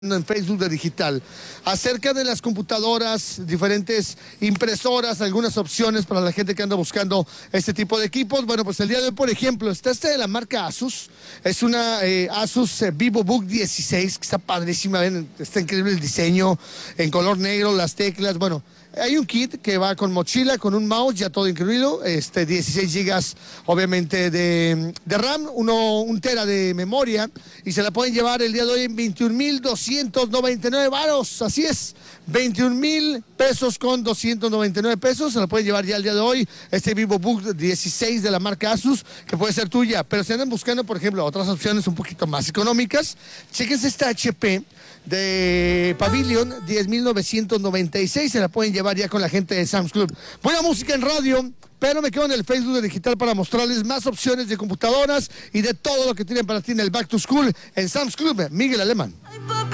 En Facebook de Digital, acerca de las computadoras, diferentes impresoras, algunas opciones para la gente que anda buscando este tipo de equipos. Bueno, pues el día de hoy, por ejemplo, está de la marca Asus, es una Asus VivoBook 16, que está padrísima, ven, está increíble el diseño, en color negro, las teclas, bueno. Hay un kit que va con mochila, con un mouse, ya todo incluido, 16 gigas obviamente de RAM, 1 tera de memoria, y se la pueden llevar el día de hoy en 21,299 varos, así es, 21,000 pesos con 299 pesos, se la pueden llevar ya el día de hoy, este VivoBook 16 de la marca Asus, que puede ser tuya, pero si andan buscando, por ejemplo, otras opciones un poquito más económicas, chequense esta HP de Pavilion 10,996, se la pueden llevar ya con la gente de Sam's Club. Buena música en radio, pero me quedo en el Facebook de Digital para mostrarles más opciones de computadoras y de todo lo que tienen para ti en el Back to School en Sam's Club. Miguel Alemán.